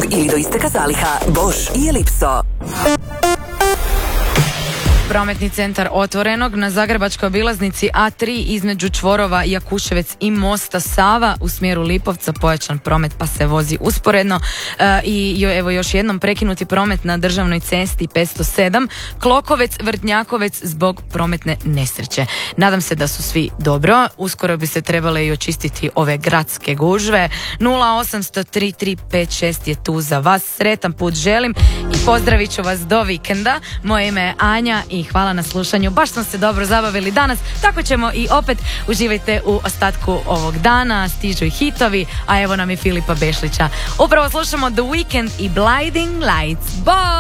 ili do isteka zaliha. Bosch i Ellipso. Prometni centar Otvorenog na zagrebačkoj obilaznici A3 između čvorova Jakuševec i mosta Sava u smjeru Lipovca pojačan promet pa se vozi usporedno i evo još jednom prekinuti promet na državnoj cesti 507 Klokovec Vrtnjakovec zbog prometne nesreće. Nadam se da su svi dobro, uskoro bi se trebale i očistiti ove gradske gužve. 0800 je tu za vas, sretan put želim i pozdravit ću vas do vikenda. Moje ime je Anja i hvala na slušanju. Baš smo se dobro zabavili danas, tako ćemo i opet. Uživajte u ostatku ovog dana, stižu i hitovi, a evo nam i Filipa Bešlića. Upravo slušamo The Weeknd i Blinding Lights. Bye!